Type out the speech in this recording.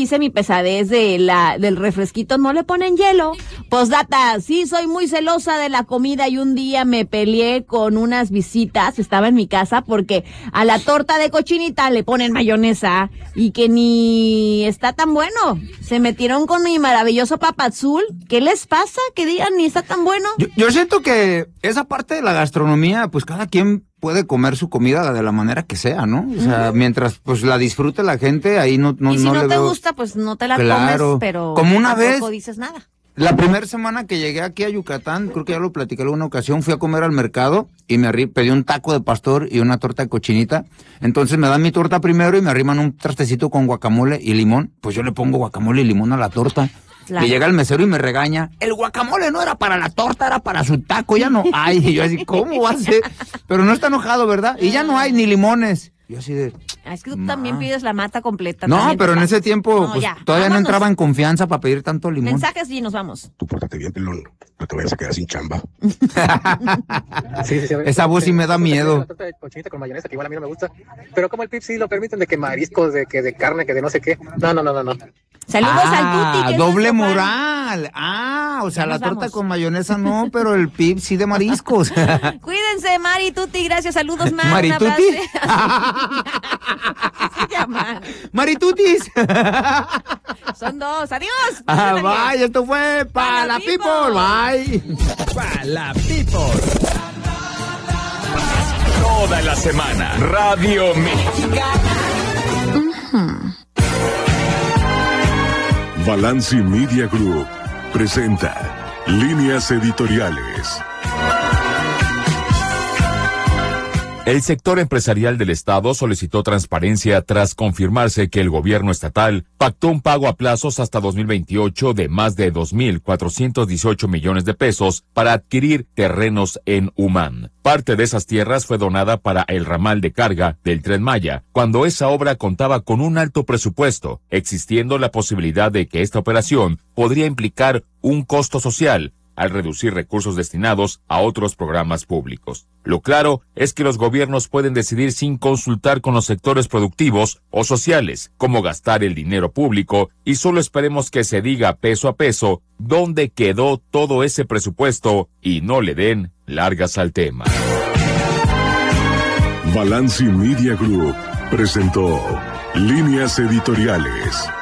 hice mi pesadez del refresquito, no le ponen hielo. Postdata, sí soy muy celosa de la comida y un día me peleé con unas visitas, estaba en mi casa, porque a la torta de cochinita le ponen mayonesa y que ni está tan bueno. Se metieron con mi maravilloso papazul. ¿Qué les pasa? Que digan ni está tan bueno. Yo siento que esa parte de la gastronomía, pues cada quien puede comer su comida de la manera que sea, ¿no? O sea, mientras pues la disfrute la gente, ahí no y si no le te veo... gusta, pues no te la Claro. comes, pero como una vez dices nada. La primera semana que llegué aquí a Yucatán, creo que ya lo platiqué en alguna ocasión, fui a comer al mercado y pedí un taco de pastor y una torta de cochinita. Entonces me dan mi torta primero y me arriman un trastecito con guacamole y limón. Pues yo le pongo guacamole y limón a la torta. Claro. Y llega el mesero y me regaña. El guacamole no era para la torta, era para su taco, ya no hay. Y yo así, ¿cómo va a ser? Pero no está enojado, ¿verdad? Y ya no hay ni limones. Yo así de... Es que tú también pides la mata completa. No, pero en ese tiempo pues, todavía no entraba en confianza para pedir tanto limón. Mensajes y nos vamos. Tú pórtate bien, pelón. No te vayas a quedar sin chamba. Sí. Esa voz sí me da miedo. La torta de cochinita con mayonesa, que igual a mí no me gusta. Pero como el Pip sí lo permiten, de que mariscos, de carne, que de no sé qué. No. Saludos al Tuti. Doble moral. O sea, la torta con mayonesa no, pero el Pip sí de mariscos. Cuídense, Mari, Tuti, gracias. Saludos, Mar. ¿Mari Tuti? Se llama. Maritutis. Son dos. Adiós. Bye, esto fue Pa' la People. Bye. Pa' la People. Toda la semana, Radio Mexicana. Balanci Media Group presenta Líneas Editoriales. El sector empresarial del Estado solicitó transparencia tras confirmarse que el gobierno estatal pactó un pago a plazos hasta 2028 de más de 2,418 millones de pesos para adquirir terrenos en Humán. Parte de esas tierras fue donada para el ramal de carga del Tren Maya, cuando esa obra contaba con un alto presupuesto, existiendo la posibilidad de que esta operación podría implicar un costo social, al reducir recursos destinados a otros programas públicos. Lo claro es que los gobiernos pueden decidir sin consultar con los sectores productivos o sociales cómo gastar el dinero público y solo esperemos que se diga peso a peso dónde quedó todo ese presupuesto y no le den largas al tema. Balanci Media Group presentó Líneas Editoriales.